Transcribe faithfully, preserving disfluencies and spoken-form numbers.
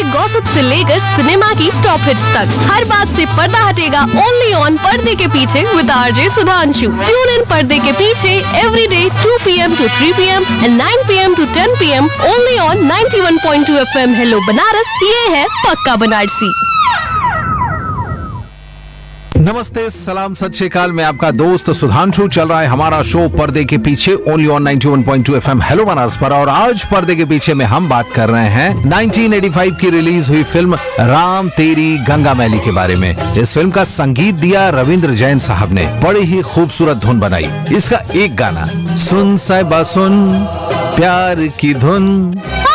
Gossip से लेकर cinema की टॉप हिट्स तक, हर बात से पर्दा हटेगा ओनली ऑन पर्दे के पीछे with RJ Sudhanshu. Tune in पर्दे के पीछे every day to P M to three P M and nine P M to ten P am only on ninety one point two F M. Hello Banaras, ये है पक्का बनारसी। नमस्ते, सलाम, सत श्री अकाल। मैं आपका दोस्त सुधांशु। चल रहा है हमारा शो पर्दे के पीछे only on ninety one point two F M hello Banaras पर। और आज पर्दे के पीछे में हम बात कर रहे हैं नाइंटीन एटी फाइव की रिलीज हुई फिल्म राम तेरी गंगा मैली के बारे में। इस फिल्म का संगीत दिया रविंद्र जैन साहब ने। बड़ी ही खूबसूरत धुन बनाई। इसका एक गाना सुन साहिबा सुन प्यार की धुन